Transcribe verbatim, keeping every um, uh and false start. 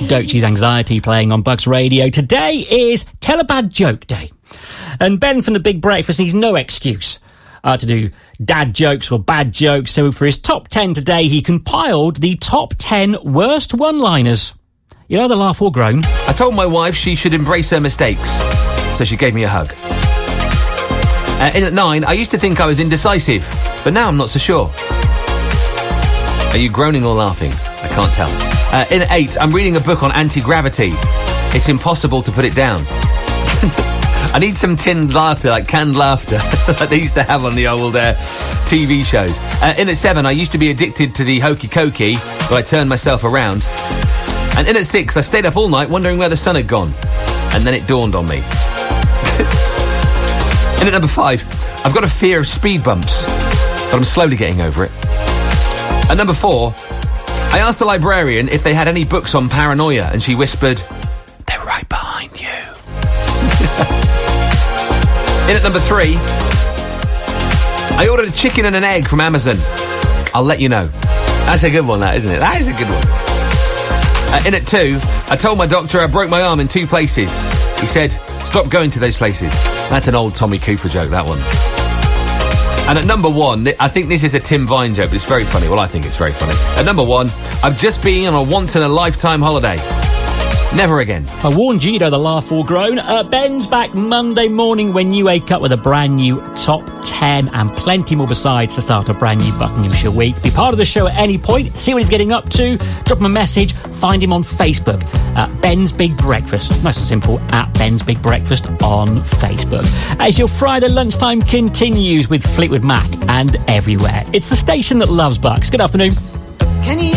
Dochi's Anxiety playing on Bucks Radio. Today is Tell a Bad Joke Day. And Ben from The Big Breakfast needs no excuse uh, to do dad jokes or bad jokes. So for his top ten today, he compiled the top ten worst one-liners. You either laugh or groan. I told my wife she should embrace her mistakes, so she gave me a hug. Uh, in at nine, I used to think I was indecisive, but now I'm not so sure. Are you groaning or laughing? I can't tell. Uh, in at eight, I'm reading a book on anti-gravity. It's impossible to put it down. I need some tinned laughter, like canned laughter, like they used to have on the old uh, T V shows. Uh, in at seven, I used to be addicted to the hokey cokey, but I turned myself around. And in at six, I stayed up all night wondering where the sun had gone. And then it dawned on me. In at number five, I've got a fear of speed bumps, but I'm slowly getting over it. At number four, I asked the librarian if they had any books on paranoia, and she whispered, "They're right behind you." In at number three, I ordered a chicken and an egg from Amazon. I'll let you know. That's a good one, that, isn't it? That is a good one. Uh, in at two, I told my doctor I broke my arm in two places. He said, "Stop going to those places." That's an old Tommy Cooper joke, that one. And at number one, I think this is a Tim Vine joke, but it's very funny. Well, I think it's very funny. At number one, I've just been on a once-in-a-lifetime holiday. Never again. I warned you, either laugh or groan. Uh, Ben's back Monday morning when you wake up with a brand new top ten and plenty more besides to start a brand new Buckinghamshire week. Be part of the show at any point. See what he's getting up to. Drop him a message. Find him on Facebook at Ben's Big Breakfast. Nice and simple, at Ben's Big Breakfast on Facebook. As your Friday lunchtime continues with Fleetwood Mac and Everywhere. It's the station that loves Bucks. Good afternoon. Can you